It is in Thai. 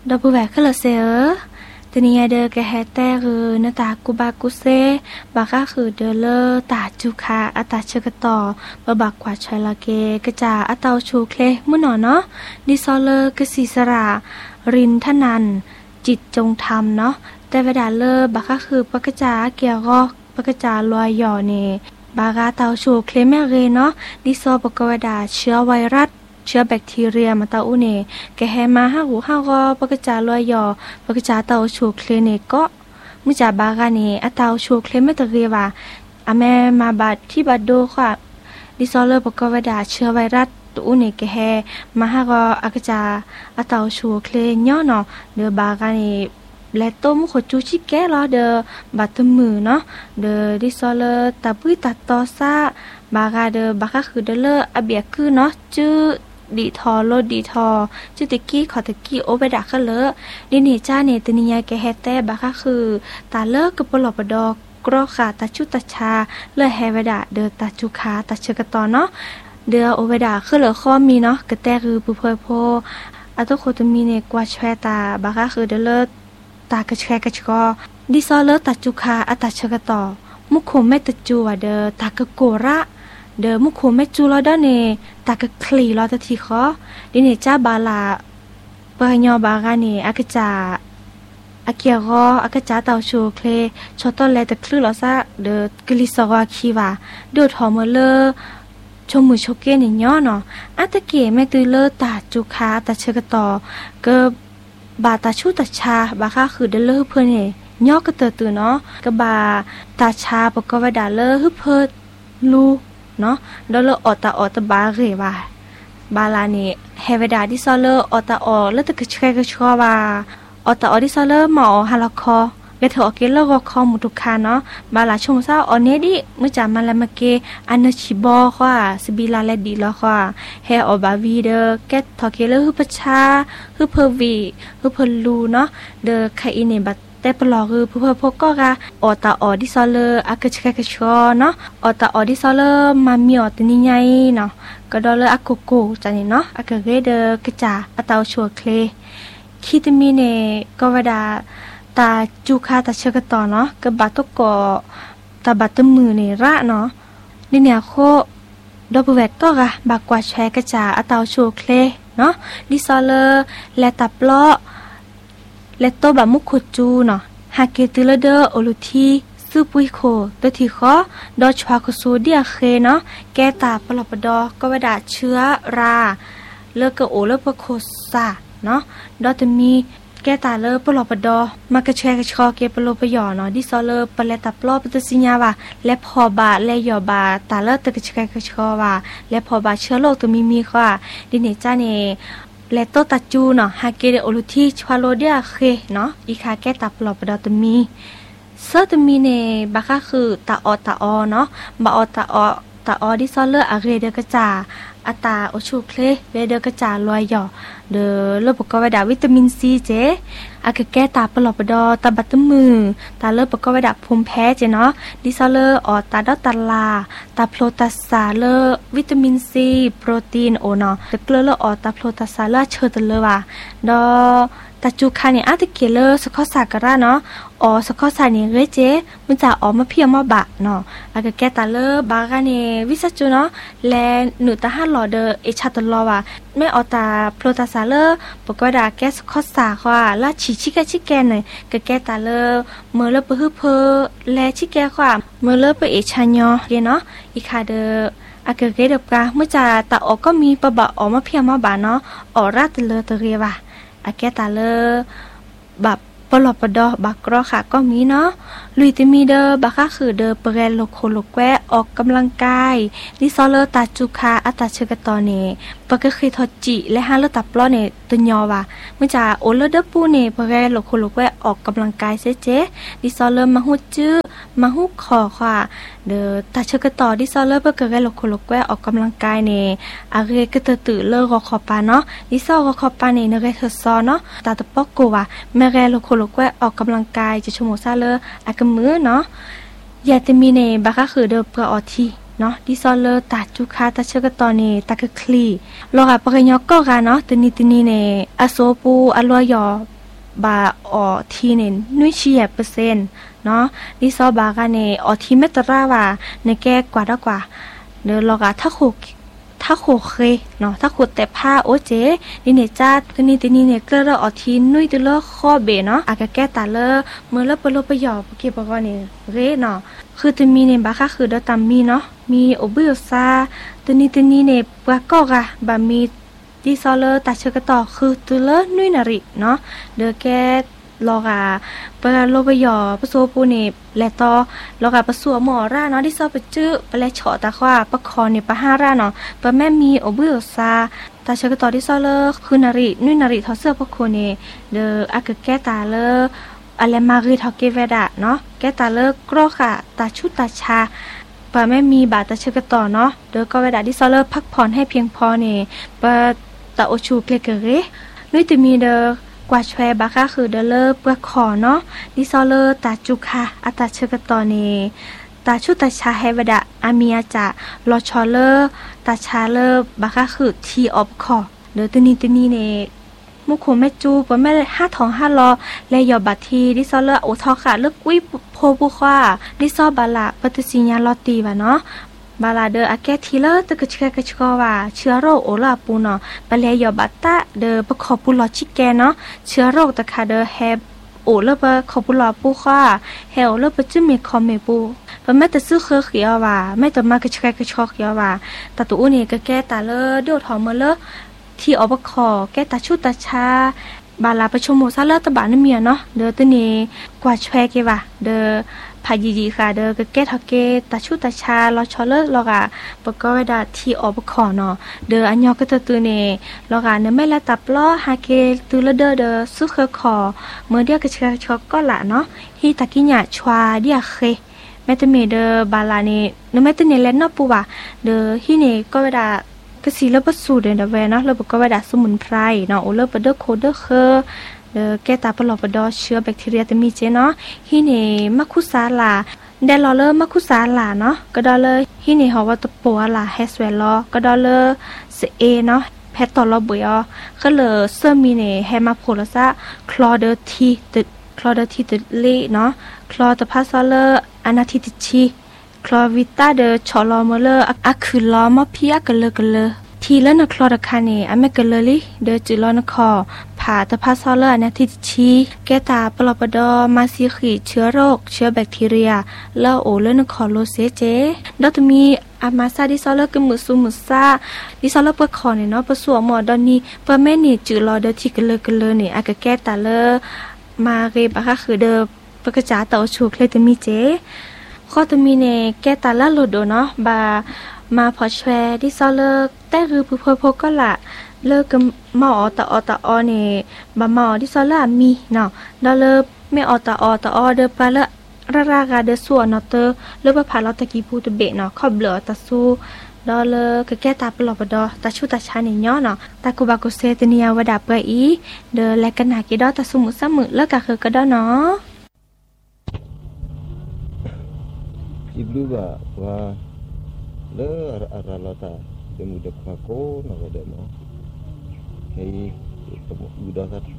ดอกบัวแหวกขึ้นละเสือตนียเดอแกแฮแต่คือหน้าตากุบากุเซบาก็คือเดอเลอตาจุคาอัตาเชกต่อบะบักกว่าชัยละเกกะจาอัตาชูเคลมื้อหนอเนาะดิซอเลอกะสีสระรินทนันจิตจงธรรมเนาะแต่เวลาเลอบาก็คือปะกะจาเกียรอปะกะจาลอยหย่อเนบากาเตาชูเคลแม่เรเนาะดิซอปะกวดาเชื้อไวรัสเชื้อแบคทีเรียมาเตาอุเนแกแฮมาฮาหูฮากอปะกะจาลอยหย่อปะกะจาเตาชูเคลเนก็มุจาบากาเนอะเตาชูเคลแม่ตะเรียว่าอะแม่มาบาดที่บาดโดค่ะดิซอเลอร์ปะกวดาเชื้อไวรัสตุอุเนแกแฮมาฮากออะกะจาอะเตาชูเคลย่อเนาะเดอบากาเนและต้มขจูชิแก่ลอเดอบาดมือเนาะเดอดิซอเลอร์ตะปุยตัดตอซาบากาเดอบากาคือเดเลอร์อะเบียคือเนาะจื้อดีทอโลดีทอจุตะกี้ขอตะกี้โอเบดาคะเลดิเนจ้าเนตนิยาแกแฮแต่บาคะคือตาเลิกกับปลอบปดอกกรอขาตาชุตาชาเลแฮเวดาเดอตาจุคาตาเชกตอเนาะเดอโอเวดาคือเหลือข้อมีเนาะกะแต่คือปุเพโพอะตโคตมีเนกว่าแชตาบาคะคือเดเลตากะแชกะชกอดิซอเลตาจุคาอะตาเชกตอมุคมเมตจูว่าเดอตากะโกระเดอมุโคเมจูลอดาเนตากะคลีลอตะทีขอดิเนจ้าบาลาปะญอบากาเนอะกะจาอะเกียรออะกะจาเตาโชเคลชอตอแลตะคลือลอซะเดอกลิซอวาคีวาโดดหอมเลอชมมือโชเกเนย่อเนาะอะตะเกแม่ตือเลอตาจุคาตาเชกตอเกบาตาชูตาชาบาคะคือเดเลอเพิ่นเนย่อกะเตอตือเนาะกะบาตาชาปกวดาเลอฮึเพิ่นลูเนาะดอลออตาออตบาเรว่าบาลานี่เฮเวดาดิซอเลออตาออแล้วตะกะแชกะชัวว่าออตาออดิซอเลหมอฮาลาคอเกเถอเกลก็คอมุตุคาเนาะบาลาชงซาออเนดิมื้อจามาละมะเกอันนชิบอค่ะสบิลาแลดีลอค่ะเฮออบาวีเดอเกทอเกลฮึปชาฮึเพวีฮึเพลูเนาะเดอไคอิเนบัแต่ปลอคือเพื่อพวกก็กะออตาออดิซอเลอากะชะกะชอเนาะออตาออดิซอเลมามีออตนี่ใหญ่เนาะก็ดอเลอะโกโกจังนี่เนาะอะกะเรเดอกะจาอะตาชัวเคลคิตมีเนก็วดาตาจูคาตาเชกะตอเนาะกะบาตกอตาบัตมือเนระเนาะนี่เนี่ยโคดอปเวกก็กะบากว่าแชกะจาอะตาชัวเคลเนาะดิซอเลและตาปลอและโตบามุโคจูเนาะหากเกติลเดอโอลุทีซูปุยโคตะทีขอดอชวาโคโซเดียเคเนาะแกตาปลอบดอก็วดาเชื้อราเลกะโอเลปะโคซาเนาะดอตมีแกตาเลปลอบดอมากะแชกะชอเกปโลปะยอเนาะดิซอเลปะเลตาปลอปะตะสิญาว่าและพอบาและยอบาตาเลตะกะแชกะชอว่าและพอบาเชื้อโรคตมีค่ะดิเนจ้าเนและโตตาจูเนาะฮาเกเดโอลุทีชวาโลเดียเคเนาะอีคาแกตาปลอบปดาตมีเซอร์ตมีเนบาคะคือตาออเนาะบาออตาออดิซอเลอร์อะเรเดกะจาอะตาโอชูเคลเรเดกะจาลอยหยอเดอโลปกวดาวิตามินซีเจอะกะแกตาปลอบปดอตาบัตมือตาเลอปกวดาภูมิแพ้เจเนาะดิซอเลอร์ออตาดอตาลาตาโพแทสซาเลอวิตามินซีโปรตีนโอเนาะตะเกลเลอออตาโพแทสซาเลอเชอตเลว่าดอตาจูคาเนี่ยอาตะเกเลอสกอสากะระเนาะอ๋อสกอสาเนี่ยเรเจมันจะออกมาเพียงมาบะเนาะอากะแกตาเลอบากาเนี่ยวิสัจูเนาะแลหนูตาฮัลลอเดอเอชาตลอว่าไม่ออตาโพแทสซาเลอปกวดาแกสกอสาค่ะละชิชิกะชิแกนเนี่ยกะแกตาเลอเมื่อเลปะฮึเพอแลชิแกค่ะเมื่อเลปะเอชานอเนาะอีคาเดออากะเกเดบกาเมื่อจะตาออกก็มีปะบะออกมาเพียงมาบะเนาะออราตเลอตะเรียว่าอาแกตาเลแบบปลอบปดอบักกรอค่ะก็มีเนาะลุยติมีเดอบักค่ะคือเดอเปรโลโคโลแกออกกำลังกายดิซอเลตาจูคาอัตาเชกตอเนปะก็คือทอจิและฮาเลตับปลอเนตุญอว่าเมื่อจะโอเลเดปูเนเปรโลโคโลแกออกกำลังกายเซเจดิซอเลมาฮูจื้อมาฮูคอค่ะเดอตาเชกตอดิซอเลปะก็โลโคโลแกออกกำลังกายเนอาเรกะตะตือเลรอคอปาเนาะดิซอรอคอปาเนเนเรเทซอเนาะตาตะปอกโกว่าแมเรโลโคโลแกออกกำลังกายจะชั่วโมงซาเลอากะมือเนาะยาตมีเนบาคะคือเดอปรออทีเนาะดิซอเลตาจุคาตาเชกตอเนตากะคลีลอกะปะกะยอก็กะเนาะตนิเนอโซปูอลอยอบาออทีเนี่ยนุ้ยชี%เนาะดิซอบากันเนี่ยออทีเมตราว่าในแก้กว่าดกว่าเดี๋ยวเราก็ถ้าโคเคเนาะถ้าโคแต่ผ้าโอเจนี่เนี่ยจ้าตัวนี้เนี่ยก็เราออทีนุ้ยตัวละข้อเบเนาะอากาแก้ตาเลเมื่อเราไปลบไปหยอบเก็บปก็เนี่ยเรเนาะคือจะมีเนี่ยบาค่ะคือเดตามมีเนาะมีโอเบลซาตัวนี้เนี่ยปะก็กะบามีดิซอเลตัดเชกต่อคือตัวละนุ้ยนาริเนาะเดอแก้ลอกาปะโลบยอปะโซปูนี่แลตอลอกาปะสัวหมอราเนาะที่ซอไปจื้อปะแลเฉาะตาว่าปะคอนี่ปะห้าราเนาะปะแม่มีโอเบลซาตาเชกต่อที่ซอเลคือนารินุ้ยนาริทอเสื้อปะโคนี่เดออากแก้ตาเลอะไรมารีทอเกเวดะเนาะแก้ตาเลกรอค่ะตาชุตาชาปะแม่มีบาตาเชกต่อเนาะเดอก็เวดาที่ซอเลพักผ่อนให้เพียงพอนี่ปะตาโอชูเพลเกเรนุ้ยจะมีเดอกว่าแชบาค่ะคือเดลเปลือกขอเนาะดิซอเลตาจุค่ะอัตาเชกตอนีตาชุตาชาเฮวดะอามีอาจะลอชอเลตาชาเลบาค่ะคือทีออบขอเดอตัวนี้เนี่ยมุขแม่จูปะแม่5 ทอง 5 ลอและยอบัตทีดิซอเลโอทอค่ะเลิกวิโพบุค่ะดิซอบาละปฏิสิญญาลอตีวะเนาะบาลาเดออาแกทีเลตะกะชะกะชกว่าเชื้อโรคโอลาปูเนาะปะเลยอบัตตะเดอปะขอปุลอชิแกเนาะเชื้อโรคตะคาเดอแฮบโอเลปะขอปุลอปูค่ะแฮโอเลปะจึเมคอมเมปูปะแม่ตะซื้อเคเขียวว่าแม่ตะมากะชะกะชอกเขียวว่าตะตุนี่กะแกตาเลโดทอมเลที่อปะขอแกตาชุตาชาบาลาประชุมโมซาเลตะบานเมียเนาะเดอตะนี่กว่าแชเกว่าเดอพายีค่ะเดอกเกทเกตาชุตาชาลอชอเลลอกะปะก็เวดาที่อปะขอเนาะเดออันยอกะตะตือเนลอกะเนไม่ละตับล้อฮาเกตือละเดอเดอซุเคขอเมื่อเดียกะชะชอก็ละเนาะฮีตะกิญะชวาเดียเคแม่ตะเมเดอบาลานี่เนแม่ตะเนแลนเนาะปูว่าเดอฮีเนก็เวดากะสีละบ่สูดเดอเวเนาะแล้วก็เวดาสมุนไพรเนาะโอเลปะเดอโคเดอเคแก้ตาปลอบประดอเชื้อแบคทีเรียตมีเจเนาะฮีเนมักคุซาลาเดลอเลมักคุซาลาเนาะก็ดอเลยฮีเนฮอว่าตะปัวลาเฮสเวลก็ดอเลเสเอเนาะแพตตอลอบุยอก็เลยเซอร์มีเนแฮมาโพลาซาคลอเดอทีตึคลอเดอทีตึลีเนาะคลอตะพาซอเลอนาทิติชีคลอวิตาเดชอลอมเลอะคือลอมอพีอะกะเลทีละนคลอดคาเนอเมกะเลลิเดจิลอนคอผาตะพาซอเลอนาทิชีแกตาปลอบดอมาซิขีเชื้อโรคเชื้อแบคทีเรียแล้วโอเลนคอโลเซเจดอตมีอามาซาดิซอเลกึมือซุมุซาดิซอเลเปคอเนเนาะปะสัวหมอดอนนี้ปะแม่นี่จือลอเดทิกะเลนี่อากะแกตาเลมาเรบะค่ะคือเดปะกะจาตอชูเคลตมีเจข้อตมีเนแกตาละโลโดเนาะบามาพอแชร์ดิซอเลแต่คือผู้พบก็ละเลิกกับหมอตอเนี่ยบะหมอดิซอเลมีเนาะดอเลไม่อตอเดปะละรากาเดสัวเนาะเตอเลิกบ่ผ่าเราตะกี้พูดเบะเนาะขอบเหลือตะสู้ดอเลกะแก้ตาปลอบดอตะชุตะชานี่ย่อเนาะตะกุบากุเซตเนียวดาเปอีเดและกันหากิดอตะสุมุซะมึเลิกกะคือกะดอเนาะ Iblu ba wa le aralata de muda pako na ga demo hei temu buda sat